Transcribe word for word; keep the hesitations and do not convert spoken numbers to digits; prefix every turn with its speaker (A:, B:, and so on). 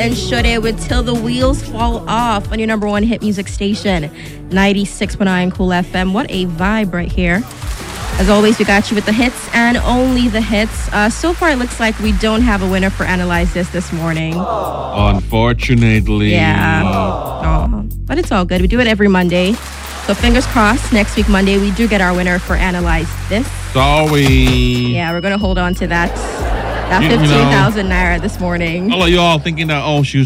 A: and Should It with Till the Wheels Fall Off on your number one hit music station, ninety-six point nine Cool F M. What a vibe right here. As always, we got you with the hits and only the hits. Uh, so far, it looks like we don't have a winner for Analyze This this morning.
B: Unfortunately.
A: Yeah. Oh, but it's all good. We do it every Monday. So fingers crossed, next week, Monday, we do get our winner for Analyze This.
B: Sorry.
A: Yeah, we're going to hold on to that. That
B: You- you know,
A: fifteen thousand naira this morning.
B: All of y'all thinking that, oh, she was